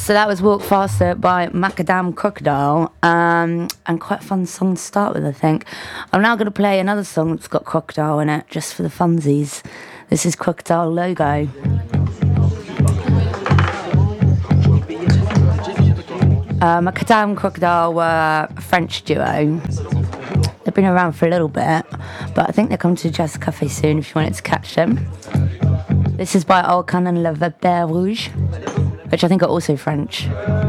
So that was Walk Faster by Macadam Crocodile, and quite a fun song to start with, I think. I'm now going to play another song that's got crocodile in it, just for the funsies. This is Crocodile Logo. Macadam Crocodile were a French duo. They've been around for a little bit, but I think they're coming to Jazz Cafe soon if you wanted to catch them. This is by Alcan and Le Vert Rouge, which I think are also French.